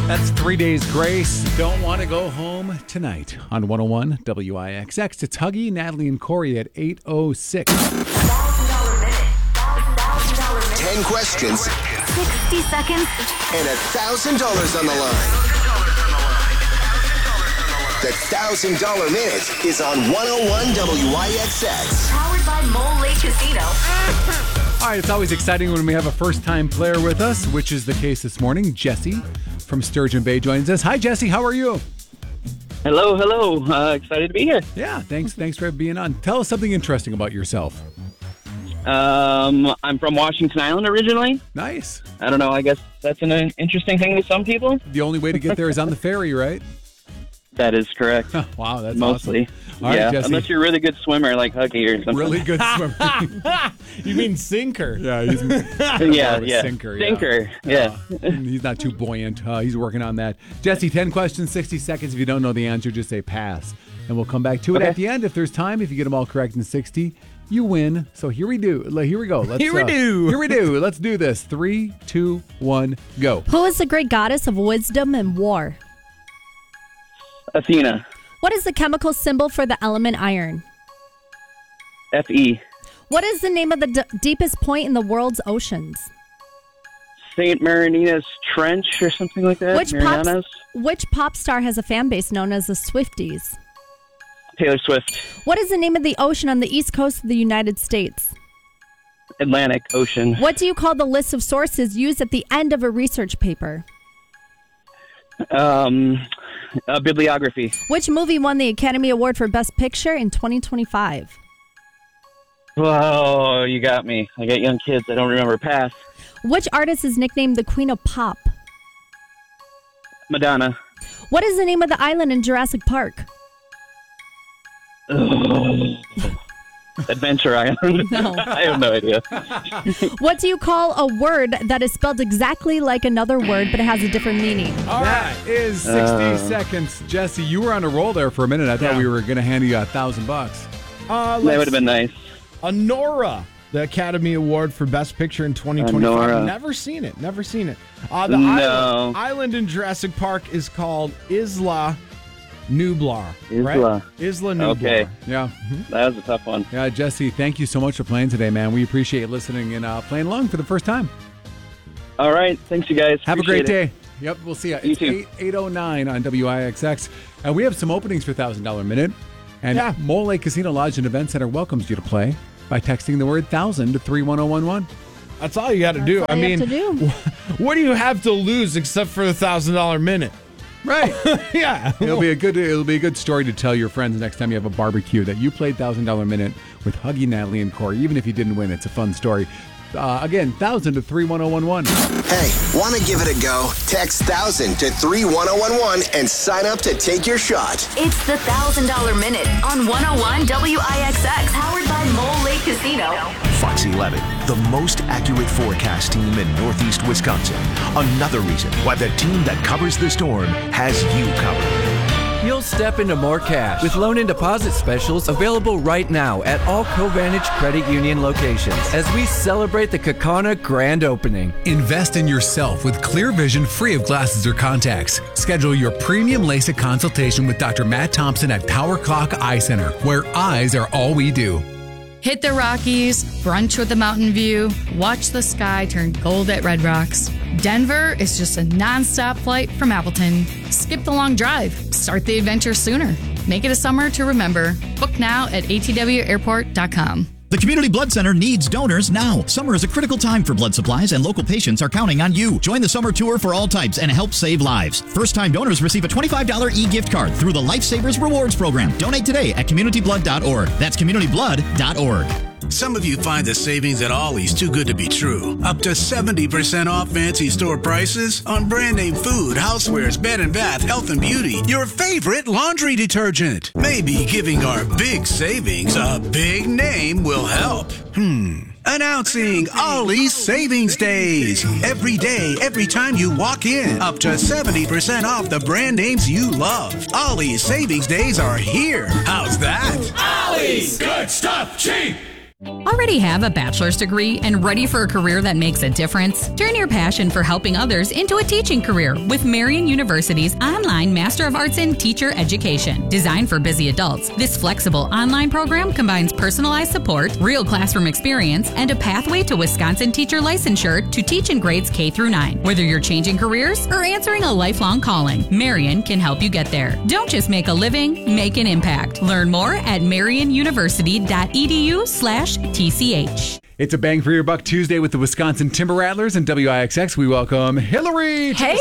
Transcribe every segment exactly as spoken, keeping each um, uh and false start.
That's Three Days Grace. Don't want to go home tonight on one oh one W I X X. It's Huggy, Natalie, and Corey at eight oh six. Ten questions, sixty seconds, and a thousand dollars on the line. The thousand dollar minute is on one oh one W I X X. Powered by Mole Lake Casino. All right, it's always exciting when we have a first-time player with us, which is the case this morning. Jesse from Sturgeon Bay joins us. Hi, Jesse. How are you? Hello, hello. Uh, excited to be here. Yeah, thanks. Thanks for being on. Tell us something interesting about yourself. Um, I'm from Washington Island originally. Nice. I don't know. I guess that's an uh, interesting thing to some people. The only way to get there is on the ferry, right? That is correct. Wow, that's mostly. Awesome. All yeah, right, Jesse. unless you're a really good swimmer like Huggy or something. Really good swimmer. You mean sinker? Yeah, he's yeah, yeah. Sinker. Sinker, yeah. yeah. Uh, he's not too buoyant. Uh, he's working on that. Jesse, ten questions, sixty seconds. If you don't know the answer, just say pass. And we'll come back to it okay. at the end if there's time. If you get them all correct in sixty, you win. So here we do. Here we go. Let's, here we uh, do. Here we do. Let's do this. Three, two, one, go. Who is the great goddess of wisdom and war? Athena. What is the chemical symbol for the element iron? F E. What is the name of the d- deepest point in the world's oceans? Saint Marina's Trench or something like that. Which pop, Marianas. which pop star has a fan base known as the Swifties? Taylor Swift. What is the name of the ocean on the east coast of the United States? Atlantic Ocean. What do you call the list of sources used at the end of a research paper? Um, a bibliography. Which movie won the Academy Award for Best Picture in twenty twenty-five? Whoa, you got me. I got young kids. I don't remember. Pass. Which artist is nicknamed the Queen of Pop? Madonna. What is the name of the island in Jurassic Park? Adventure Island. No. I have no idea. What do you call a word that is spelled exactly like another word but it has a different meaning? All that right. is sixty uh, seconds. Jesse, you were on a roll there for a minute. I thought yeah. we were going to hand you a thousand bucks. Uh, that would have been nice. Anora, the Academy Award for Best Picture in twenty twenty-five. Anora. Never seen it. Never seen it. Uh, the no. island, island in Jurassic Park is called Isla Nublar. Isla. Right? Isla Nublar. Okay. Yeah. Mm-hmm. That was a tough one. Yeah, Jesse, thank you so much for playing today, man. We appreciate listening and uh, playing along for the first time. All right. Thanks, you guys. Have appreciate a great it. day. Yep, we'll see you. You It's too. eight oh nine on W I X X. And we have some openings for one thousand dollars Minute. And yeah. Mole Lake Casino Lodge and Event Center welcomes you to play by texting the word thousand to three one oh one one. That's all you got to do. all I you mean, have to do. What do you have to lose except for the thousand dollar minute? Right. Yeah. It'll be a good it'll be a good story to tell your friends next time you have a barbecue that you played one thousand dollars Minute with Huggy, Natalie, and Corey. Even if you didn't win, it's a fun story. Uh, again, one thousand to three one oh one one. Hey, want to give it a go? Text one thousand to three one oh one one and sign up to take your shot. It's the one thousand dollars Minute on one oh one W I X X. Powered by Mole Lake Casino. Fox eleven, the most accurate forecast team in Northeast Wisconsin. Another reason why the team that covers the storm has you covered. You'll step into more cash with loan and deposit specials available right now at all Covantage Credit Union locations as we celebrate the Kaukauna grand opening. Invest in yourself with clear vision free of glasses or contacts. Schedule your premium LASIK consultation with Doctor Matt Thompson at Tower Clock Eye Center, where eyes are all we do. Hit the Rockies, brunch with the mountain view, watch the sky turn gold at Red Rocks. Denver is just a nonstop flight from Appleton. Skip the long drive. Start the adventure sooner. Make it a summer to remember. Book now at A T W airport dot com. The Community Blood Center needs donors now. Summer is a critical time for blood supplies, and local patients are counting on you. Join the summer tour for all types and help save lives. First-time donors receive a twenty-five dollars e-gift card through the Lifesavers Rewards Program. Donate today at community blood dot org. That's community blood dot org. Some of you find the savings at Ollie's too good to be true. Up to seventy percent off fancy store prices on brand name food, housewares, bed and bath, health and beauty, your favorite laundry detergent. Maybe giving our big savings a big name will help. Hmm. Announcing Ollie's Savings Days. Every day, every time you walk in, up to seventy percent off the brand names you love. Ollie's Savings Days are here. How's that? Ollie's, good stuff, cheap. Already have a bachelor's degree and ready for a career that makes a difference? Turn your passion for helping others into a teaching career with Marian University's online Master of Arts in Teacher Education. Designed for busy adults, this flexible online program combines personalized support, real classroom experience, and a pathway to Wisconsin teacher licensure to teach in grades K through nine. Whether you're changing careers or answering a lifelong calling, Marian can help you get there. Don't just make a living, make an impact. Learn more at marianuniversity.edu slash TCH. It's a Bang for Your Buck Tuesday with the Wisconsin Timber Rattlers and W I X X. We welcome Hillary. Hey,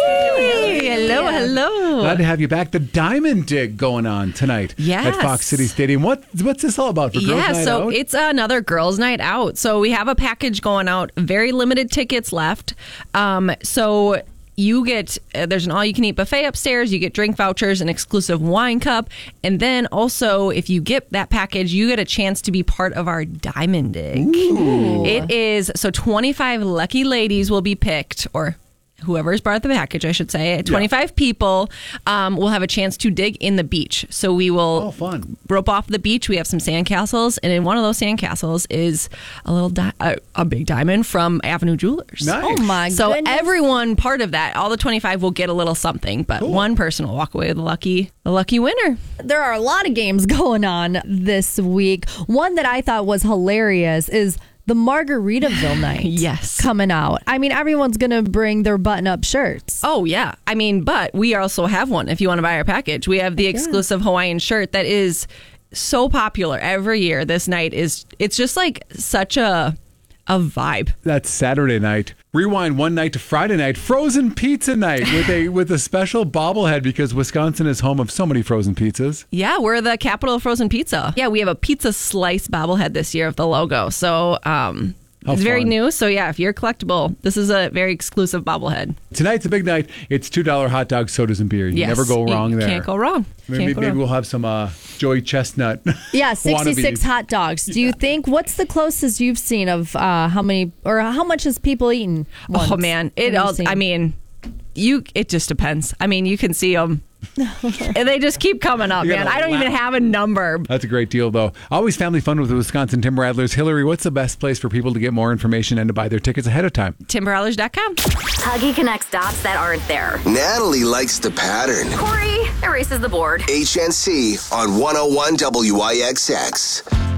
hello, hello. Glad to have you back. The Diamond Dig going on tonight yes. at Fox City Stadium. What What's this all about for Girls yeah, Night so Out? It's another Girls Night Out. So we have a package going out. Very limited tickets left. Um, so... You get, uh, there's an all-you-can-eat buffet upstairs. You get drink vouchers, an exclusive wine cup. And then also, if you get that package, you get a chance to be part of our Diamond Dig. Ooh. It is, so twenty-five lucky ladies will be picked, or whoever's brought the package, I should say. twenty-five yeah. people um, will have a chance to dig in the beach. So we will oh, fun. rope off the beach. We have some sandcastles, and in one of those sandcastles is a little di- a, a big diamond from Avenue Jewelers. Nice. Oh my So goodness. everyone part of that, all the twenty-five will get a little something, but cool. one person will walk away with a lucky, a lucky winner. There are a lot of games going on this week. One that I thought was hilarious is the Margaritaville night. Yes. Coming out. I mean, everyone's going to bring their button-up shirts. Oh, yeah. I mean, but we also have one if you want to buy our package. We have the exclusive Hawaiian shirt that is so popular every year. This night is, it's just like such a a vibe. That's Saturday night. Rewind one night to Friday night, frozen pizza night with a with a special bobblehead because Wisconsin is home of so many frozen pizzas. Yeah, we're the capital of frozen pizza. Yeah, we have a pizza slice bobblehead this year of the logo. So um, How it's very fun. new. So yeah, if you're collectible, this is a very exclusive bobblehead. Tonight's a big night. It's two dollar hot dogs, sodas, and beer. You Yes. never go wrong You there. Can't go wrong. Maybe, Can't go maybe wrong. we'll have some uh, Joey Chestnut. Yeah, sixty-six wannabes. hot dogs. Do you think, what's the closest you've seen of uh, how many, or how much has people eaten? Oh man, it all, I mean, you. It just depends. I mean, you can see them. And they just keep coming up, You man. gotta I don't even laugh. have a number. That's a great deal, though. Always family fun with the Wisconsin Timber Rattlers. Hillary, what's the best place for people to get more information and to buy their tickets ahead of time? timber rattlers dot com. Huggy connects dots that aren't there. Natalie likes the pattern. Corey erases the board. H N C on one oh one W I X X.